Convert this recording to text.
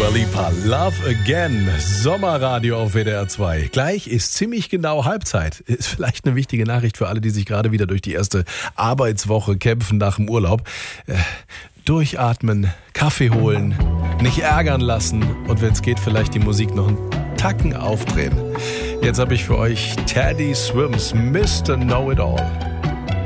Dua Lipa, Love Again, Sommerradio auf WDR 2. Gleich ist ziemlich genau Halbzeit. Ist vielleicht eine wichtige Nachricht für alle, die sich gerade wieder durch die erste Arbeitswoche kämpfen nach dem Urlaub. Durchatmen, Kaffee holen, nicht ärgern lassen und wenn es geht, vielleicht die Musik noch einen Tacken aufdrehen. Jetzt habe ich für euch Teddy Swims, Mr. Know-It-All.